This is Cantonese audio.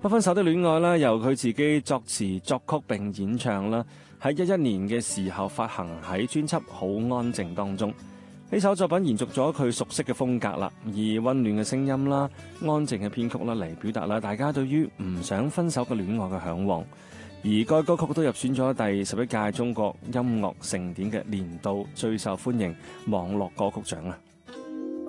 不分手的戀愛啦，由佢自己作詞作曲並演唱啦，喺11年嘅時候發行喺專輯《好安靜》當中。呢首作品延續咗佢熟悉嘅風格啦，以溫暖嘅聲音啦、安靜嘅編曲啦嚟表達啦大家對於唔想分手嘅戀愛嘅向往。而該歌曲都入選咗第11屆中國音樂盛典嘅年度最受歡迎網絡歌曲獎啊！